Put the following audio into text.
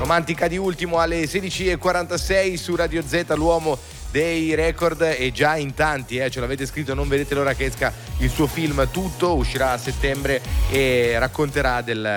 Romantica di ultimo alle 16:46 su Radio Z, l'uomo dei record, e già in tanti ce l'avete scritto, non vedete l'ora che esca il suo film Tutto, uscirà a settembre e racconterà del